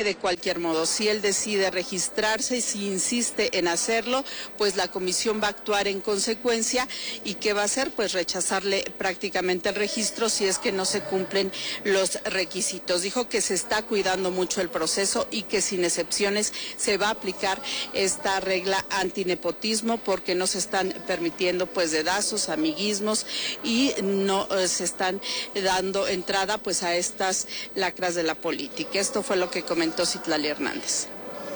de cualquier modo, si él decide registrarse y si insiste en hacerlo, pues la comisión va a actuar en consecuencia. ¿Y qué va a hacer? Pues rechazarle prácticamente el registro si es que no se cumplen los requisitos. Dijo que se está cuidando mucho el proceso y que sin excepciones se va a aplicar esta regla antinepotismo, porque no se están permitiendo pues dedazos, amiguismos, y no se están dando entrada pues a estas lacras de la política. Esto fue lo que comentó Citlali Hernández.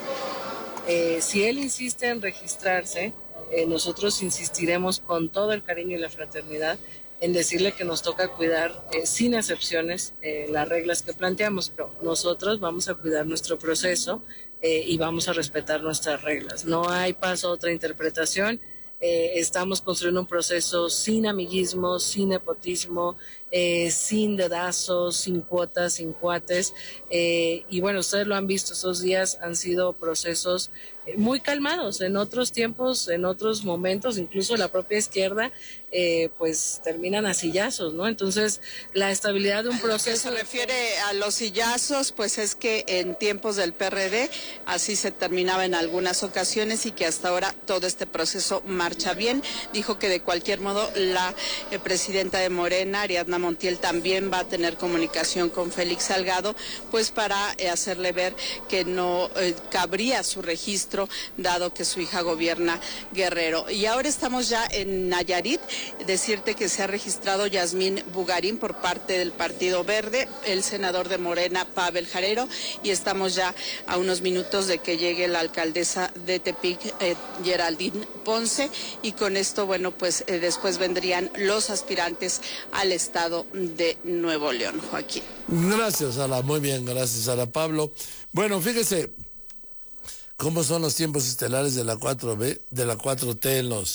Si él insiste en registrarse, nosotros insistiremos con todo el cariño y la fraternidad en decirle que nos toca cuidar sin excepciones las reglas que planteamos, pero nosotros vamos a cuidar nuestro proceso y vamos a respetar nuestras reglas. No hay paso a otra interpretación. Estamos construyendo un proceso sin amiguismo, sin nepotismo, sin dedazos, sin cuotas, sin cuates. Y bueno, ustedes lo han visto, estos días han sido procesos muy calmados. En otros tiempos, en otros momentos, incluso la propia izquierda, pues terminan a sillazos, ¿no? Entonces, la estabilidad de un proceso... Se refiere a los sillazos, pues es que en tiempos del PRD así se terminaba en algunas ocasiones y que hasta ahora todo este proceso marcha bien. Dijo que de cualquier modo la presidenta de Morena, Ariadna Montiel, también va a tener comunicación con Félix Salgado, pues para hacerle ver que no cabría su registro, dado que su hija gobierna Guerrero. Y ahora estamos ya en Nayarit. Decirte que se ha registrado Yasmín Bugarín por parte del Partido Verde, el senador de Morena, Pavel Jarero, y estamos ya a unos minutos de que llegue la alcaldesa de Tepic, Geraldine Ponce, y con esto, bueno, pues después vendrían los aspirantes al estado de Nuevo León. Joaquín. Gracias, Sara, muy bien, gracias, Sara. Pablo, bueno, fíjese cómo son los tiempos estelares de la 4B, de la 4T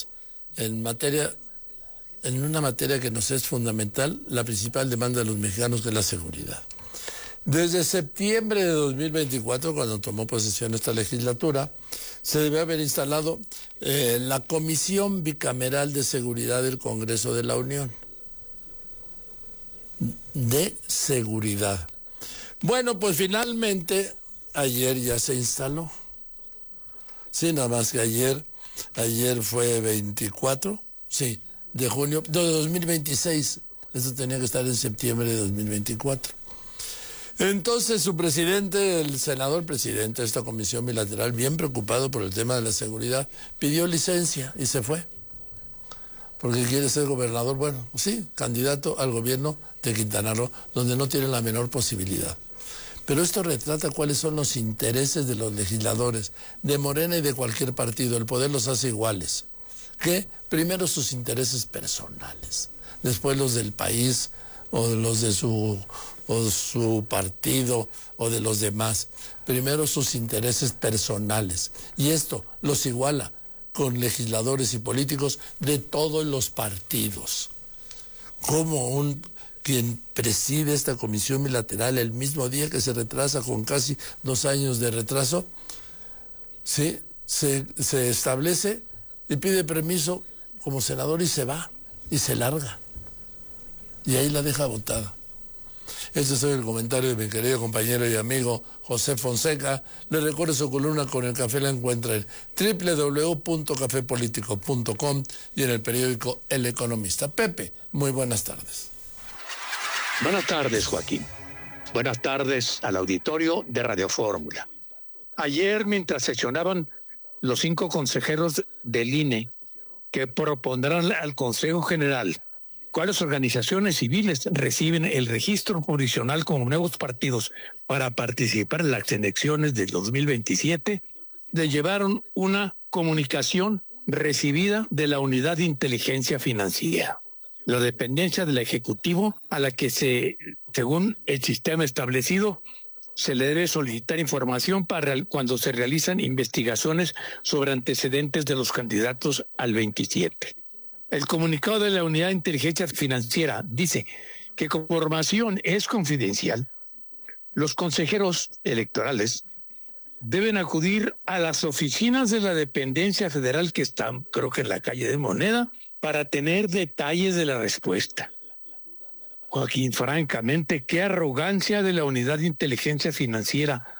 en una materia que nos es fundamental, la principal demanda de los mexicanos, que es la seguridad. Desde septiembre de 2024, cuando tomó posesión esta legislatura, se debe haber instalado la Comisión Bicameral de Seguridad del Congreso de la Unión. De seguridad. Bueno, pues finalmente, ayer ya se instaló. Sí, nada más que ayer fue 24, sí, de junio, de 2026. Eso tenía que estar en septiembre de 2024. Entonces su presidente, el senador presidente de esta comisión bilateral, bien preocupado por el tema de la seguridad, pidió licencia y se fue. Porque quiere ser gobernador, bueno, sí, candidato al gobierno de Quintana Roo, donde no tiene la menor posibilidad. Pero esto retrata cuáles son los intereses de los legisladores, de Morena y de cualquier partido. El poder los hace iguales. Que primero sus intereses personales, después los del país o los de su partido o de los demás. Primero sus intereses personales. Y esto los iguala con legisladores y políticos de todos los partidos. Como quien preside esta comisión bilateral el mismo día que se retrasa con casi 2 años de retraso, ¿sí? se establece y pide permiso como senador y se va, y se larga. Y ahí la deja botada. Este es el comentario de mi querido compañero y amigo José Fonseca. Le recuerdo su columna Con el Café, la encuentra en www.cafepolitico.com y en el periódico El Economista. Pepe, muy buenas tardes. Buenas tardes, Joaquín. Buenas tardes al auditorio de Radio Fórmula. Ayer, mientras sesionaban los 5 consejeros del INE que propondrán al Consejo General cuáles organizaciones civiles reciben el registro provisional como nuevos partidos para participar en las elecciones del 2027, le llevaron una comunicación recibida de la Unidad de Inteligencia Financiera, la dependencia del Ejecutivo a la que según el sistema establecido, se le debe solicitar información para cuando se realizan investigaciones sobre antecedentes de los candidatos al 27. El comunicado de la Unidad de Inteligencia Financiera dice que como información es confidencial, los consejeros electorales deben acudir a las oficinas de la dependencia federal que están, creo que en la calle de Moneda, para tener detalles de la respuesta. Joaquín, francamente, qué arrogancia de la Unidad de Inteligencia Financiera